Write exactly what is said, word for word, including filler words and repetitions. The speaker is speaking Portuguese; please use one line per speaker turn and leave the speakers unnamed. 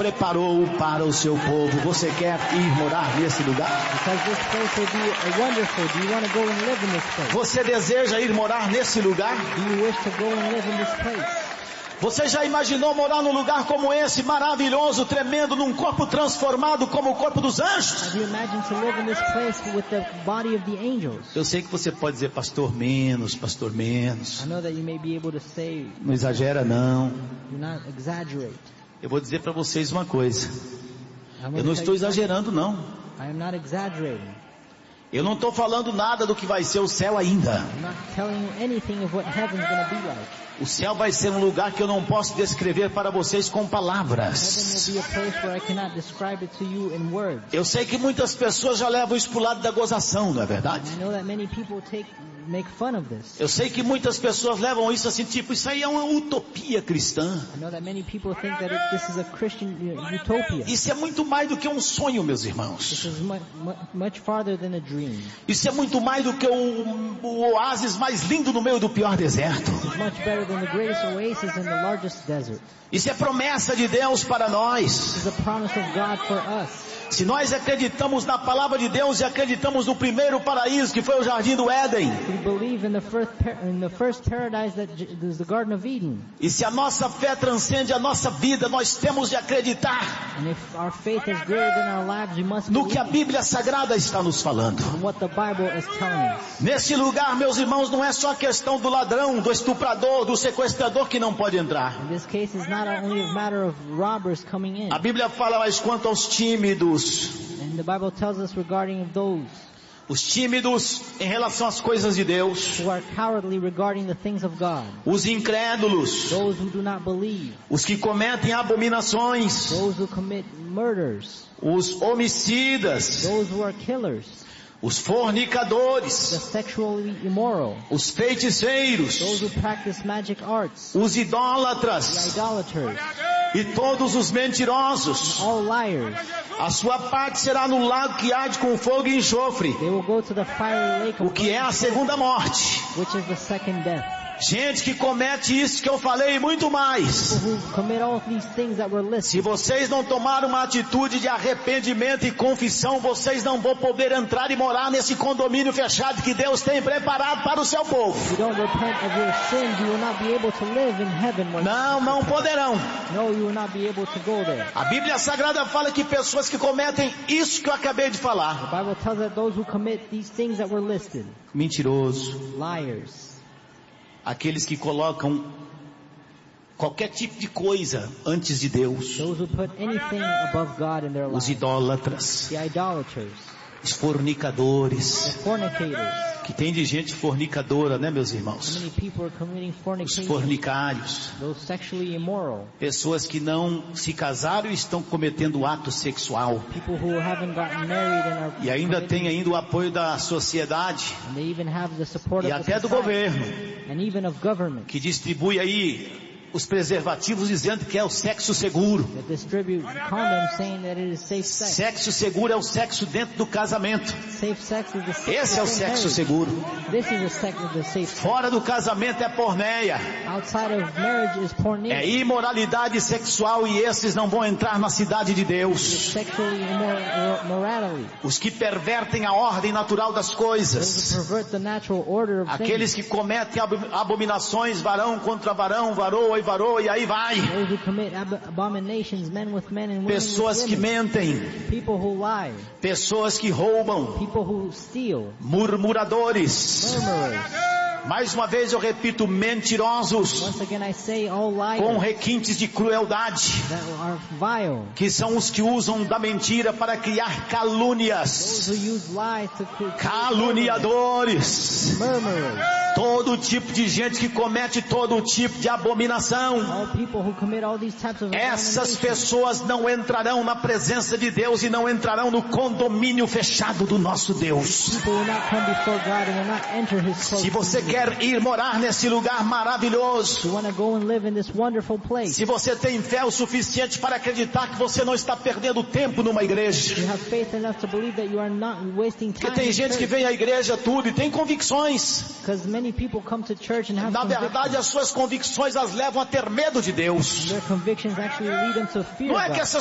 preparou para o seu povo. Você quer ir morar nesse lugar?
Because this place will be wonderful. Do you want to go and live in this place?
Você deseja ir morar nesse lugar?
Do you wish to go and live in this place?
Você já imaginou morar num lugar como esse, maravilhoso, tremendo, num corpo transformado como o corpo dos anjos?
Have you imagined to live in this place with the body of the angels?
Eu sei que você pode dizer, pastor, menos, pastor, menos.
I know that you may be able to say,
Não exagera não.
do not exaggerate.
Eu vou dizer para vocês uma coisa.
I'm
Eu
going
não
to
estou
tell you
exagerando não.
something. I am not exaggerating.
Eu não estou falando nada do que vai ser o céu ainda.
I'm not telling you anything of what heaven's going to be like.
O céu vai ser um lugar que eu não posso descrever para vocês com
Heaven
palavras.
will be a place where I cannot describe it to you in words.
Eu sei que muitas pessoas já levam isso para o lado da gozação, não é verdade?
I know that many people take make fun of this.
Eu sei que muitas pessoas levam isso assim, tipo, isso aí é uma utopia cristã.
I know that many people think that it, this is a Christian uh, utopia.
Isso é muito mais do que um sonho, meus
This
irmãos.
is much, much farther than a dream.
Isso é muito mais do que o, o oásis mais lindo no meio do pior deserto.
It's much better than the greatest oasis in the largest desert.
Isso é promessa de Deus para nós.
This is a promise of God for us.
Se nós acreditamos na palavra de Deus e acreditamos no primeiro paraíso que foi o Jardim do Éden,
We believe in the first par- in the first paradise that j- is the Garden of Eden.
e se a nossa fé transcende a nossa vida, nós temos de acreditar
And if our faith is greater than our lives, we must
no que a
believe
Bíblia Sagrada está nos falando.
in what the Bible is telling us.
Nesse lugar, meus irmãos, não é só a questão do ladrão, do estuprador, do sequestrador que não pode entrar.
In this case, it's not only a matter of robbers coming in.
A Bíblia fala mais quanto aos tímidos.
And the Bible tells us regarding those
Os tímidos em relação às coisas de Deus.
who are cowardly regarding the things of God.
Os incrédulos.
Those who do not believe.
Os que cometem abominações.
Those who commit murders.
Os homicidas.
Those who are killers.
Os
The
fornicadores.
sexually immoral.
Os feiticeiros.
Those who practice magic arts.
Os
The
idólatras.
idolaters.
E todos os mentirosos.
All liars.
A sua parte será no lago que arde com fogo e enxofre.
They will go to the fiery lake
O
of
que é a segunda morte.
which is the second death.
Gente que comete isso que eu falei e muito mais.
People who commit all of these things that were listed.
Se vocês não tomarem uma atitude de arrependimento e confissão, vocês não vão poder entrar e morar nesse condomínio fechado que Deus tem preparado para o seu povo.
If you don't repent of your sins, you will not be able to live in heaven. Where
Não, não poderão.
No, you will not be able to go there.
A Bíblia Sagrada fala que pessoas que cometem isso que eu acabei de falar.
The Bible tells that those who commit these things that were listed,
Mentiroso.
liars,
Aqueles que colocam qualquer tipo de coisa antes de Deus.
those who put anything above God in their
Os
lives,
idólatras.
the idolaters,
Os fornicadores.
the fornicators.
Que tem de gente fornicadora, né, meus irmãos?
Many people are committing
Os
fornication,
fornicários.
those sexually immoral,
Pessoas que não se casaram e estão cometendo ato sexual.
people who haven't gotten married and are
E ainda
committing-
tem ainda o apoio da sociedade
and they even have the support
e
of the
até do
society,
governo,
and even of government
que distribui aí os preservativos dizendo que é o sexo seguro.
that distribute condoms saying that it is safe sex.
Sexo seguro é o sexo dentro do casamento.
Safe sex is the sex
Esse é o
within
sexo
marriage.
seguro.
This is the sex of the safe sex.
Fora do casamento é porneia.
Outside of marriage is
É
pornography.
imoralidade sexual e esses não vão entrar na cidade de Deus.
Sexually immoral morality.
Os que pervertem a ordem natural das
Those
coisas.
who pervert the natural order of
Aqueles
things.
que cometem ab- abominações, varão contra varão, varoa e varoa, e aí vai.
Those who commit ab- abominations, men with men and women
Pessoas
with
que
women.
mentem,
People who lie.
pessoas que roubam,
People who steal.
murmuradores.
Murmurers.
Mais uma vez eu repito, mentirosos,
Once again I say all
com
liars
requintes de crueldade,
that are vile.
que são os que usam da mentira para criar
Those
calúnias.
who use lies to create
Caluniadores.
murmurers.
Todo tipo de gente que comete todo tipo de abominação.
All people who commit all these types of
Essas
abominations.
pessoas não entrarão na presença de Deus e não entrarão no condomínio fechado do nosso Deus.
People will not come before God and will not enter His close.
Se você quer ir morar nesse lugar maravilhoso,
You want to go and live in this wonderful place.
se você tem fé o suficiente para acreditar que você não está perdendo tempo numa igreja,
You have faith enough to believe that you are not wasting time.
porque tem gente que vem à igreja tudo e tem convicções.
Because many people come to church and have
Na verdade,
convictions.
as suas convicções as levam a ter medo de Deus.
Their convictions actually lead them to fear
Não é que
God.
essas